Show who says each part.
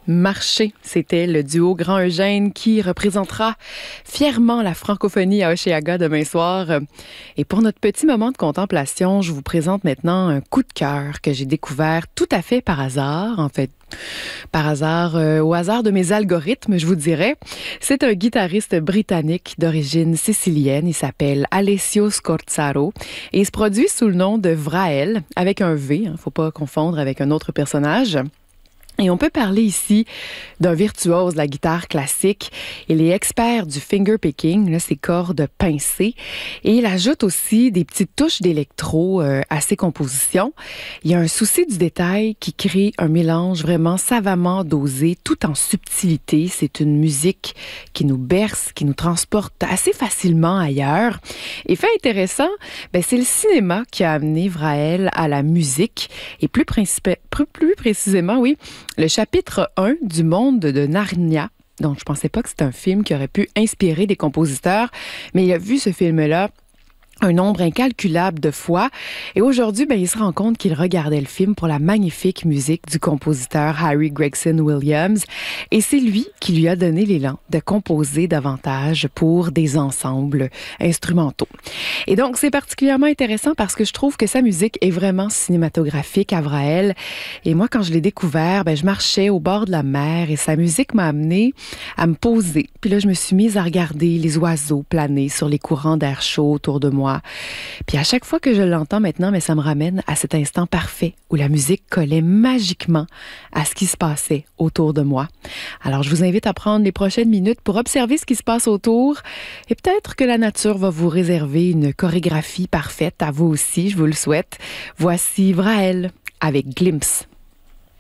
Speaker 1: Marché, c'était le duo Grand Eugène qui représentera fièrement la francophonie à Hochelaga demain soir. Et pour notre petit moment de contemplation, je vous présente maintenant un coup de cœur que j'ai découvert tout à fait par hasard, en fait. Par hasard, au hasard de mes algorithmes, je vous dirais. C'est un guitariste britannique d'origine sicilienne. Il s'appelle Alessio Scorzaro et il se produit sous le nom de Vrael, avec un V. Faut pas confondre avec un autre personnage. Et on peut parler ici d'un virtuose de la guitare classique. Il est expert du fingerpicking, ses cordes pincées. Et il ajoute aussi des petites touches d'électro à ses compositions. Il y a un souci du détail qui crée un mélange vraiment savamment dosé, tout en subtilité. C'est une musique qui nous berce, qui nous transporte assez facilement ailleurs. Et fait intéressant, c'est le cinéma qui a amené Vrael à la musique. Et plus précisément, oui, le chapitre 1 du monde de Narnia. Donc, je pensais pas que c'était un film qui aurait pu inspirer des compositeurs, mais il a vu ce film-là un nombre incalculable de fois. Et aujourd'hui, il se rend compte qu'il regardait le film pour la magnifique musique du compositeur Harry Gregson Williams. Et c'est lui qui lui a donné l'élan de composer davantage pour des ensembles instrumentaux. Et donc, c'est particulièrement intéressant parce que je trouve que sa musique est vraiment cinématographique à Vrael. Et moi, quand je l'ai découvert, je marchais au bord de la mer et sa musique m'a amené à me poser. Puis là, je me suis mise à regarder les oiseaux planer sur les courants d'air chaud autour de moi. Puis à chaque fois que je l'entends maintenant, ça me ramène à cet instant parfait où la musique collait magiquement à ce qui se passait autour de moi. Alors, je vous invite à prendre les prochaines minutes pour observer ce qui se passe autour et peut-être que la nature va vous réserver une chorégraphie parfaite à vous aussi, je vous le souhaite. Voici Vrael avec Glimpse.